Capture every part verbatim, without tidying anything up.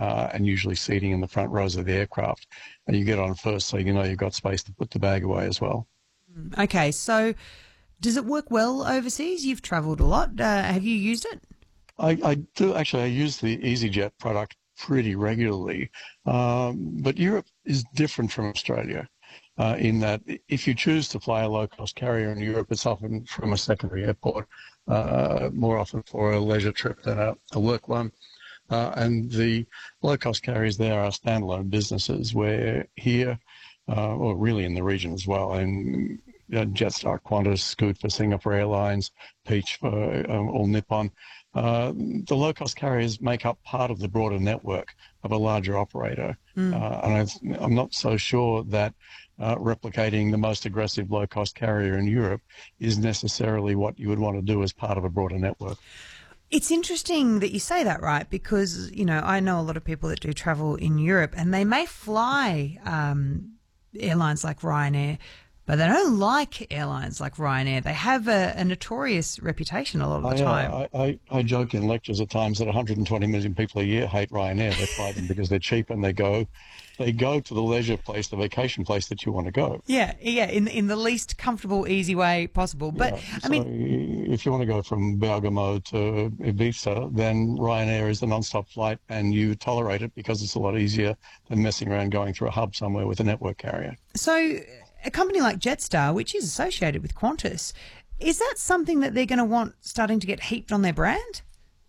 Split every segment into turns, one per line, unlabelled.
uh, and usually seating in the front rows of the aircraft. And you get on first so you know you've got space to put the bag away as well.
Okay, so does it work well overseas? You've travelled a lot. Uh, have you used it?
I, I do actually. I use the EasyJet product pretty regularly, um, but Europe is different from Australia uh, in that if you choose to fly a low-cost carrier in Europe, it's often from a secondary airport, uh, more often for a leisure trip than a, a work one. Uh, and the low-cost carriers there are standalone businesses where here, uh, or really in the region as well, and uh, Jetstar, Qantas, Scoot for Singapore Airlines, Peach for um, All Nippon, uh, the low-cost carriers make up part of the broader network of a larger operator. Mm. Uh, and I, I'm not so sure that uh, replicating the most aggressive low-cost carrier in Europe is necessarily what you would want to do as part of a broader network.
It's interesting that you say that, right? Because, you know, I know a lot of people that do travel in Europe and they may fly um, airlines like Ryanair, but they don't like airlines like Ryanair. They have a, a notorious reputation a lot of the
I,
time.
Uh, I, I, I joke in lectures at times that one hundred twenty million people a year hate Ryanair. They fly them because they're cheap and they go they go to the leisure place, the vacation place that you want to go.
Yeah, yeah, in in the least comfortable, easy way possible. But,
yeah,
I
so
mean,
if you want to go from Bergamo to Ibiza, then Ryanair is the non-stop flight and you tolerate it because it's a lot easier than messing around going through a hub somewhere with a network carrier.
So a company like Jetstar, which is associated with Qantas, is that something that they're going to want starting to get heaped on their brand?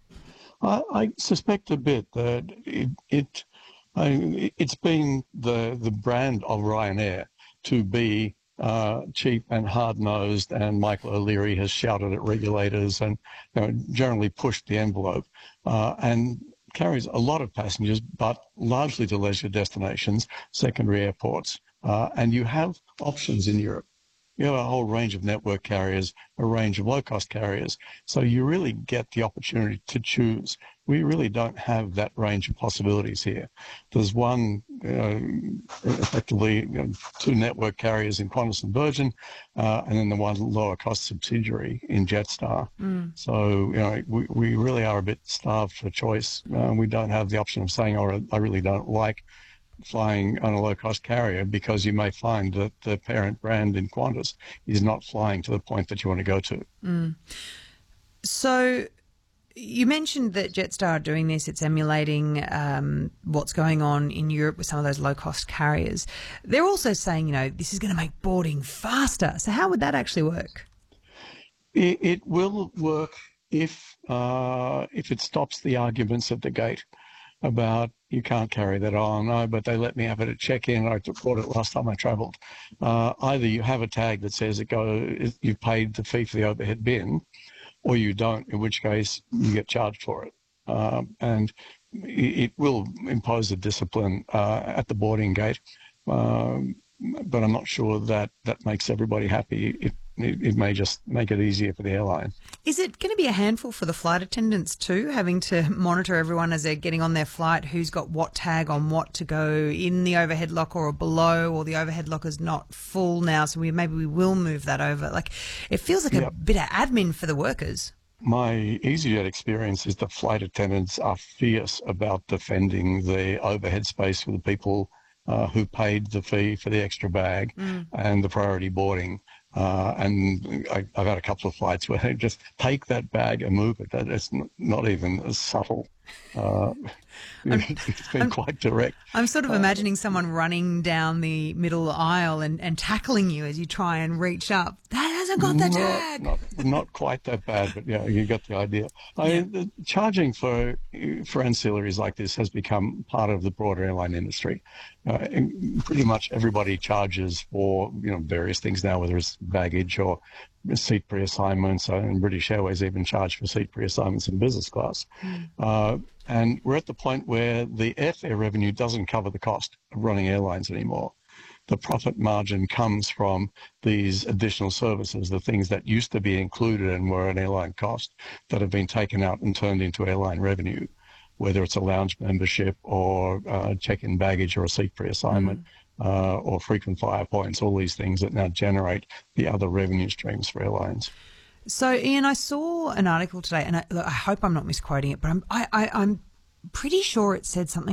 I, I suspect a bit that it, it I, it's been the the brand of Ryanair to be uh, cheap and hard-nosed, and Michael O'Leary has shouted at regulators and you know, generally pushed the envelope uh, and carries a lot of passengers, but largely to leisure destinations, secondary airports. Uh, and you have options in Europe. You have a whole range of network carriers, a range of low-cost carriers. So you really get the opportunity to choose. We really don't have that range of possibilities here. There's one, uh, effectively, you know, two network carriers in Qantas and Virgin, uh, and then the one lower-cost subsidiary in Jetstar. Mm. So, you know, we, we really are a bit starved for choice. Uh, we don't have the option of saying, oh, I really don't like flying on a low-cost carrier, because you may find that the parent brand in Qantas is not flying to the point that you want to go to.
Mm. So you mentioned that Jetstar are doing this. It's emulating um, what's going on in Europe with some of those low-cost carriers. They're also saying, you know, this is going to make boarding faster. So how would that actually work?
It, it will work if uh, if it stops the arguments at the gate about you can't carry that on. No, but they let me have it at check-in. I bought it last time I travelled. Uh, either you have a tag that says it go, you've paid the fee for the overhead bin, or you don't, in which case you get charged for it. Um, and it, it will impose a discipline uh, at the boarding gate. Um, but I'm not sure that that makes everybody happy. It, it, it may just make it easier for the airline.
Is it going to be a handful for the flight attendants too, having to monitor everyone as they're getting on their flight, who's got what tag on what to go in the overhead locker or below, or the overhead locker's not full now, so we maybe we will move that over? Like, it feels like a yep. bit of admin for the workers.
My EasyJet experience is the flight attendants are fierce about defending the overhead space for the people Uh, who paid the fee for the extra bag mm. and the priority boarding. Uh, and I, I've had a couple of flights where they just take that bag and move it. That it's not, not even as subtle. Uh, it's been
I'm,
quite direct.
I'm sort of imagining uh, someone running down the middle aisle and, and tackling you as you try and reach up. That hasn't got the
not,
tag.
Not, not quite that bad, but yeah, you got the idea. I
yeah.
mean, the charging for for ancillaries like this has become part of the broader airline industry. Uh, pretty much everybody charges for you know various things now, whether it's baggage or seat pre-assignments, and British Airways even charge for seat pre-assignments in business class. Mm. Uh, and we're at the point where the airfare revenue doesn't cover the cost of running airlines anymore. The profit margin comes from these additional services, the things that used to be included and were an airline cost that have been taken out and turned into airline revenue, whether it's a lounge membership or uh, check-in baggage or a seat pre-assignment. Mm. Uh, or frequent flyer points, all these things that now generate the other revenue streams for airlines.
So, Ian, I saw an article today, and I, look, I hope I'm not misquoting it, but I'm, I, I, I'm pretty sure it said something